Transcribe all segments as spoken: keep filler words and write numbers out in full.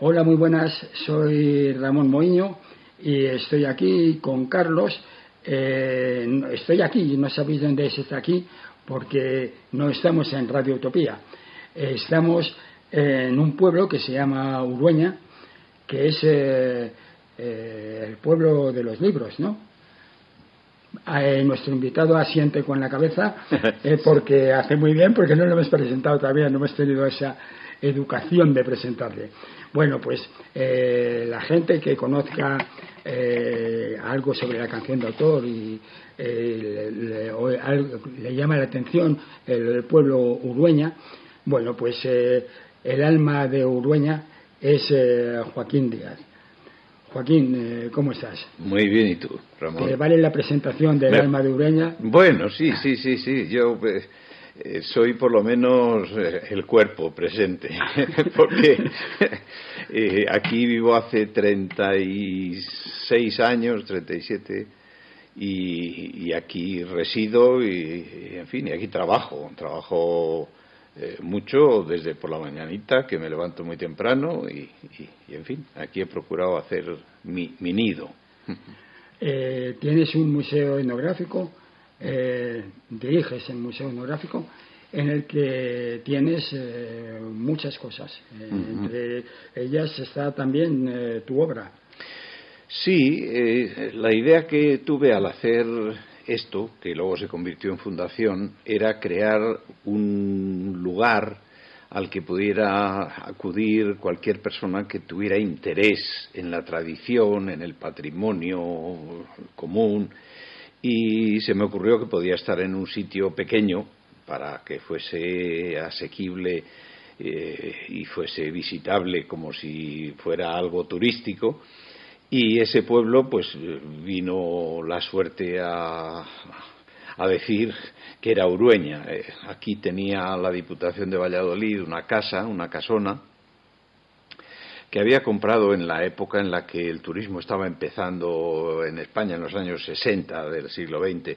Hola, muy buenas, soy Ramón Moiño y estoy aquí con Carlos. Eh, estoy aquí, no sabéis dónde es está aquí, porque no estamos en Radio Utopía. Eh, estamos en un pueblo que se llama Urueña, que es eh, eh, el pueblo de los libros, ¿no? Eh, nuestro invitado asiente con la cabeza eh, porque hace muy bien, porque no lo hemos presentado todavía, no hemos tenido esa educación de presentarle. Bueno, pues eh, la gente que conozca eh, algo sobre la canción de autor y eh, le, le, o, algo, le llama la atención el, el pueblo Urueña, bueno, pues eh, el alma de Urueña es eh, Joaquín Díaz. Joaquín, eh, ¿cómo estás? Muy bien, ¿y tú, Ramón? ¿Te vale la presentación del Me... alma de Urueña? Bueno, sí, sí, sí, sí. Yo eh, eh, soy por lo menos eh, el cuerpo presente, porque eh, aquí vivo hace treinta y seis años, treinta y siete, y, y aquí resido y, y, en fin, y aquí trabajo, trabajo eh, mucho desde por la mañanita, que me levanto muy temprano, y, y, y en fin, aquí he procurado hacer mi, mi nido. Eh, tienes un museo etnográfico, eh, diriges el museo etnográfico, en el que tienes eh, muchas cosas. Eh, uh-huh. Entre ellas está también eh, tu obra. Sí, eh, la idea que tuve al hacer esto, que luego se convirtió en fundación, era crear un lugar al que pudiera acudir cualquier persona que tuviera interés en la tradición, en el patrimonio común, y se me ocurrió que podía estar en un sitio pequeño para que fuese asequible eh, y fuese visitable como si fuera algo turístico. Y ese pueblo, pues, vino la suerte a, a decir que era Urueña. Eh, aquí tenía la Diputación de Valladolid una casa, una casona, que había comprado en la época en la que el turismo estaba empezando en España, en los años sesenta del siglo veinte,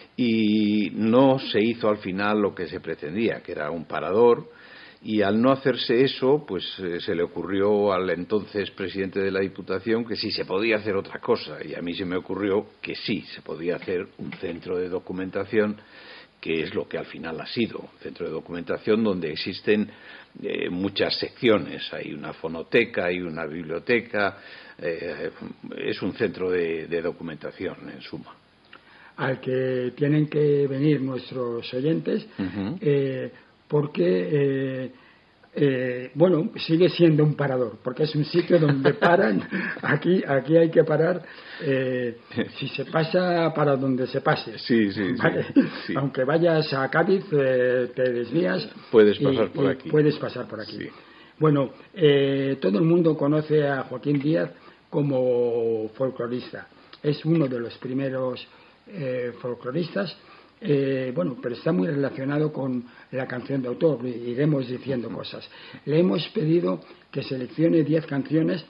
y no se hizo al final lo que se pretendía, que era un parador. Y al no hacerse eso, pues eh, se le ocurrió al entonces presidente de la Diputación que sí se podía hacer otra cosa, y a mí se me ocurrió que sí se podía hacer un centro de documentación, que es lo que al final ha sido, un centro de documentación donde existen eh, muchas secciones. Hay una fonoteca, hay una biblioteca, eh, es un centro de, de documentación, en suma. Al que tienen que venir nuestros oyentes, uh-huh. eh, porque, eh, eh, bueno, sigue siendo un parador, porque es un sitio donde paran, aquí aquí hay que parar, eh, si se pasa, para donde se pase. Sí, sí, ¿vale? sí, sí. Aunque vayas a Cádiz, eh, te desvías. Puedes pasar y, por y aquí. Puedes pasar por aquí. Sí. Bueno, eh, todo el mundo conoce a Joaquín Díaz como folclorista. Es uno de los primeros eh, folcloristas. Eh, bueno, pero está muy relacionado con la canción de autor, iremos diciendo cosas. Le hemos pedido que seleccione diez canciones.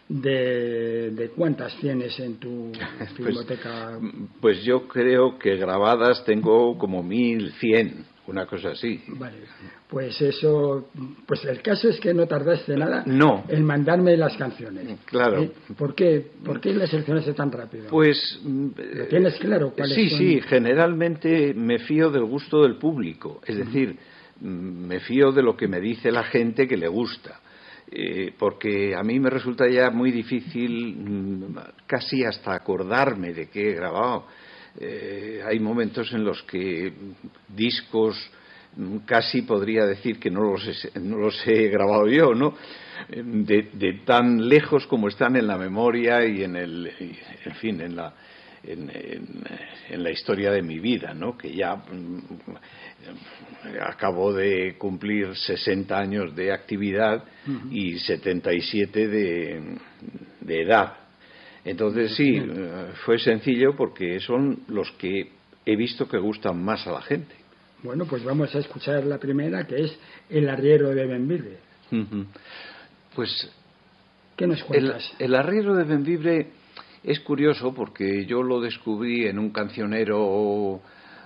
De, ¿De cuántas tienes en tu biblioteca? Pues, pues yo creo que grabadas tengo como mil cien, una cosa así. Vale, pues eso, pues el caso es que no tardaste nada no. en mandarme las canciones. Claro. ¿Eh? ¿Por qué? ¿Por qué las seleccionaste tan rápido? Pues ¿lo tienes claro? ¿Cuáles sí, son? sí, generalmente me fío del gusto del público, es decir, uh-huh. me fío de lo que me dice la gente que le gusta. Eh, porque a mí me resulta ya muy difícil casi hasta acordarme de qué he grabado. Eh, hay momentos en los que discos casi podría decir que no los he, no los he grabado yo, ¿no? De, de tan lejos como están en la memoria y en el, en fin, en la En, en, en la historia de mi vida, ¿no? Que ya mm, acabo de cumplir sesenta años de actividad uh-huh. y setenta y siete de, de edad. Entonces sí, uh, fue sencillo porque son los que he visto que gustan más a la gente. Bueno, pues vamos a escuchar la primera, que es El arriero de Bembibre. Uh-huh. Pues ¿qué nos cuentas? El, el arriero de Bembibre es curioso porque yo lo descubrí en un cancionero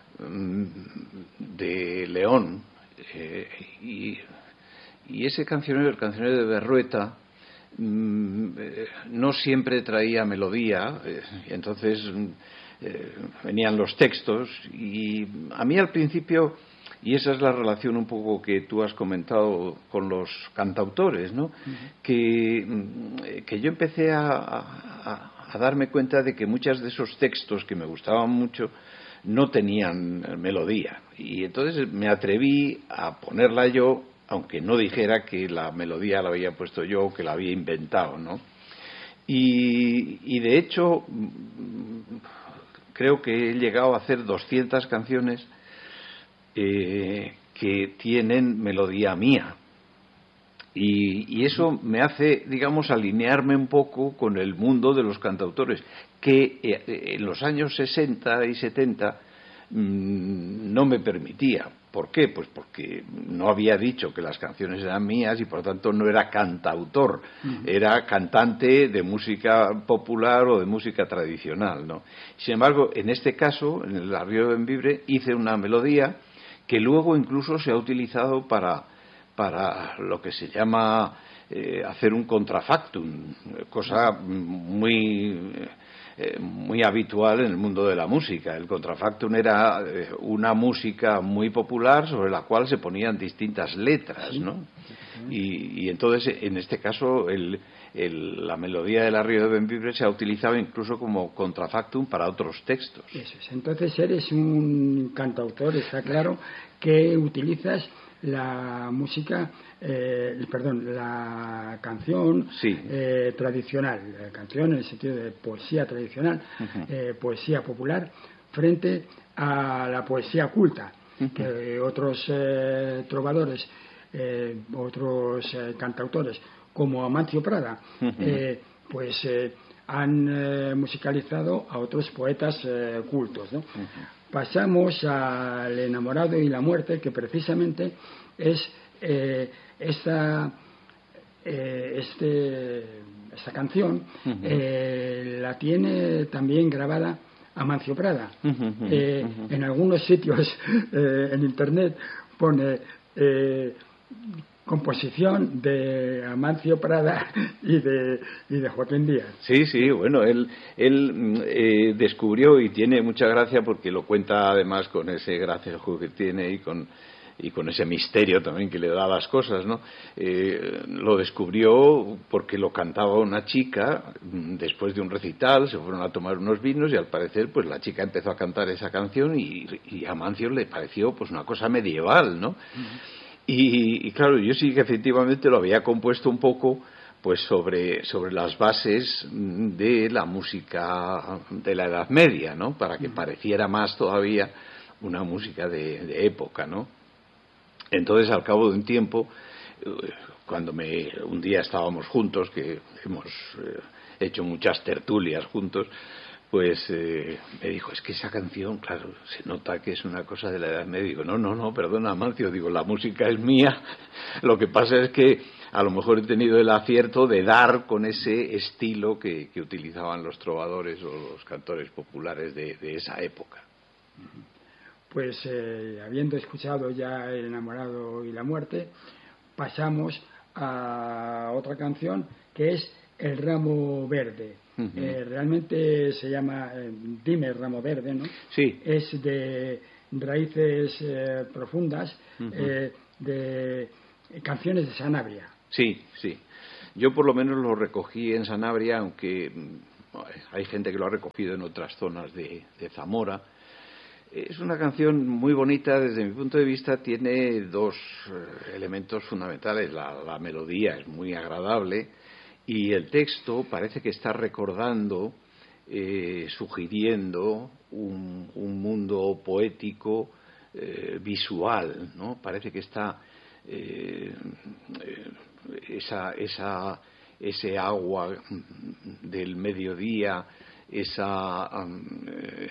de León eh, y, y ese cancionero, el cancionero de Berrueta, mm, eh, no siempre traía melodía, eh, entonces eh, venían los textos y a mí al principio, y esa es la relación un poco que tú has comentado con los cantautores, ¿no? Uh-huh. que, que yo empecé a, a, a darme cuenta de que muchos de esos textos que me gustaban mucho no tenían melodía, y entonces me atreví a ponerla yo, aunque no dijera que la melodía la había puesto yo o que la había inventado, ¿no? Y, y de hecho creo que he llegado a hacer doscientas canciones eh, que tienen melodía mía, y, y eso me hace, digamos, alinearme un poco con el mundo de los cantautores, que eh, en los años sesenta y setenta mmm, no me permitía. ¿Por qué? Pues porque no había dicho que las canciones eran mías y por lo tanto no era cantautor, uh-huh. era cantante de música popular o de música tradicional, ¿no? Sin embargo, en este caso, en el Arriero de Bembibre, hice una melodía que luego incluso se ha utilizado para, para lo que se llama eh, hacer un contrafactum, cosa muy... Eh, muy habitual en el mundo de la música. El contrafactum era eh, una música muy popular sobre la cual se ponían distintas letras, ¿no? Y, y entonces, en este caso, el, el, la melodía del Arriero de Bembibre se ha utilizado incluso como contrafactum para otros textos. Eso es. Entonces eres un cantautor, está claro, que utilizas la música, eh, perdón, la canción sí. eh, tradicional, la canción en el sentido de poesía tradicional, uh-huh. eh, poesía popular, frente a la poesía culta, uh-huh. que otros eh, trovadores, eh, otros eh, cantautores, como Amancio Prada, uh-huh. eh, pues eh, han eh, musicalizado a otros poetas eh, cultos, ¿no? Uh-huh. Pasamos al Enamorado y la Muerte, que precisamente es eh, esta, eh, este, esta canción, uh-huh. eh, la tiene también grabada Amancio Prada. Uh-huh. Eh, uh-huh. En algunos sitios eh, en Internet pone eh, composición de Amancio Prada y de, y de Joaquín Díaz. Sí, sí, bueno, él, él eh, descubrió, y tiene mucha gracia porque lo cuenta además con ese gracejo que tiene y con, y con ese misterio también que le da a las cosas, ¿no? Eh, lo descubrió porque lo cantaba una chica después de un recital, se fueron a tomar unos vinos y al parecer pues la chica empezó a cantar esa canción y, y a Amancio le pareció pues una cosa medieval, ¿no? Uh-huh. Y, y claro, yo sí que efectivamente lo había compuesto un poco pues sobre, sobre las bases de la música de la Edad Media, ¿no? Para que pareciera más todavía una música de, de época, ¿no? Entonces, al cabo de un tiempo, cuando me, un día estábamos juntos, que hemos eh, hecho muchas tertulias juntos, pues eh, me dijo, es que esa canción, claro, se nota que es una cosa de la Edad Media. Digo, no, no, no, perdona, Amancio, digo, la música es mía. Lo que pasa es que a lo mejor he tenido el acierto de dar con ese estilo que, que utilizaban los trovadores o los cantores populares de, de esa época. Pues eh, habiendo escuchado ya El Enamorado y la Muerte, pasamos a otra canción que es El Ramo Verde. Uh-huh. Eh, realmente se llama eh, Dime Ramo Verde, ¿no? Sí. Es de raíces eh, profundas, uh-huh. eh, de canciones de Sanabria. Sí, sí. Yo por lo menos lo recogí en Sanabria, aunque hay gente que lo ha recogido en otras zonas de, de Zamora. Es una canción muy bonita, desde mi punto de vista tiene dos eh, elementos fundamentales. La, la melodía es muy agradable y el texto parece que está recordando, eh, sugiriendo un, un mundo poético, eh, visual, ¿no? Parece que está eh, eh, esa, esa, ese agua del mediodía, esa eh,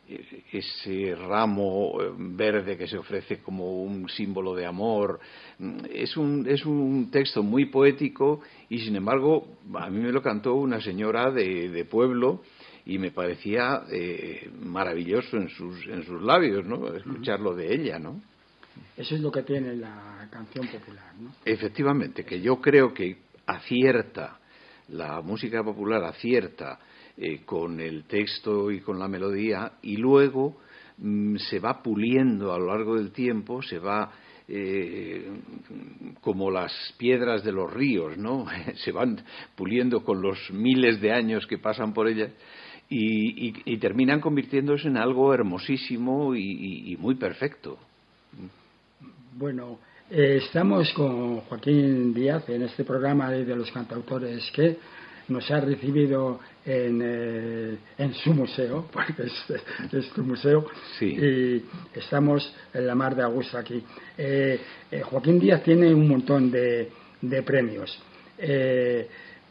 ese ramo verde que se ofrece como un símbolo de amor. Es un, es un texto muy poético y, sin embargo, a mí me lo cantó una señora de, de pueblo y me parecía eh, maravilloso en sus, en sus labios, ¿no? Escucharlo de ella, ¿no? Eso es lo que tiene la canción popular, ¿no? Efectivamente, que yo creo que acierta la música popular acierta eh, con el texto y con la melodía, y luego mm, se va puliendo a lo largo del tiempo, se va eh, como las piedras de los ríos, ¿no? Se van puliendo con los miles de años que pasan por ellas. Y, y, y terminan convirtiéndose en algo hermosísimo y, y, y muy perfecto. Bueno, eh, estamos con Joaquín Díaz en este programa de, de los cantautores que nos ha recibido en, eh, en su museo, porque es, es tu museo, sí. Y estamos en la mar de Augusta aquí. Eh, eh, Joaquín Díaz tiene un montón de, de premios. Eh,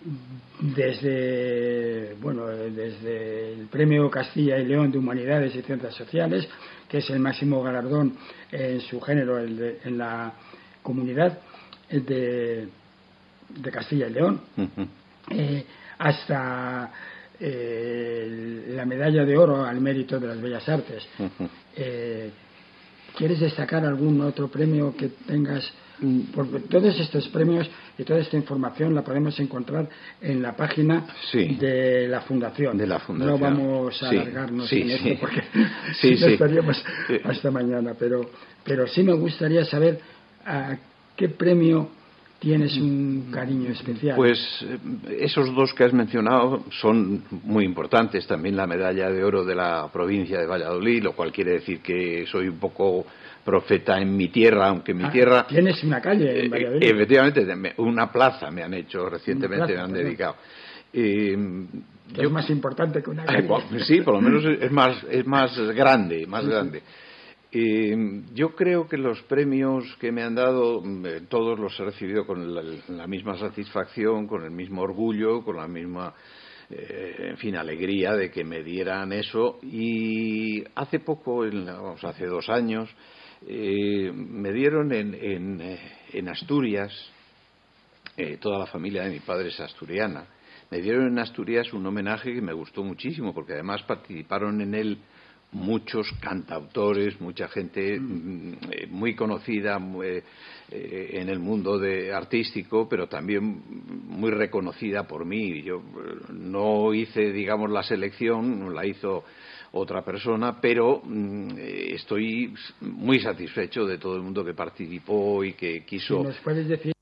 desde bueno desde el Premio Castilla y León de Humanidades y Ciencias Sociales, que es el máximo galardón en su género el de, en la comunidad de, de Castilla y León, uh-huh. eh, hasta eh, la medalla de oro al mérito de las bellas artes. Uh-huh. eh, ¿Quieres destacar algún otro premio que tengas? Porque todos estos premios y toda esta información la podemos encontrar en la página sí. de la Fundación. De la Fundación. No vamos a sí. alargarnos sí, en sí. esto porque sí, sí, sí. estaríamos hasta mañana, pero, pero sí me gustaría saber a qué premio tienes un cariño especial. Pues esos dos que has mencionado son muy importantes. También la medalla de oro de la provincia de Valladolid, lo cual quiere decir que soy un poco profeta en mi tierra, aunque mi ah, tierra... Tienes una calle en Valladolid. Eh, efectivamente, una plaza me han hecho recientemente, plaza, me han perdón. dedicado. Eh, yo, es más importante que una calle. Eh, pues, sí, por lo menos es más, es más grande, más sí, grande. Sí. Eh, yo creo que los premios que me han dado, eh, todos los he recibido con la, la misma satisfacción, con el mismo orgullo, con la misma, eh, en fin, alegría de que me dieran eso. Y hace poco, en, vamos, hace dos años, eh, me dieron en, en, en Asturias, eh, toda la familia de mi padre es asturiana, me dieron en Asturias un homenaje que me gustó muchísimo, porque además participaron en él muchos cantautores, mucha gente mm. eh, muy conocida muy, eh, en el mundo de artístico, pero también muy reconocida por mí. Yo no hice, digamos, la selección, la hizo otra persona, pero mm, estoy muy satisfecho de todo el mundo que participó y que quiso. ¿Sí nos puedes decir